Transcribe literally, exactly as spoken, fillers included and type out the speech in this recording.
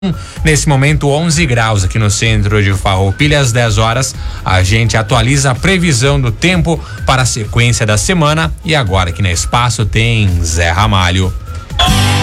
Nesse momento, onze graus aqui no centro de Farroupilha. Às dez horas, a gente atualiza a previsão do tempo para a sequência da semana. E agora aqui na Espaço tem Zé Ramalho.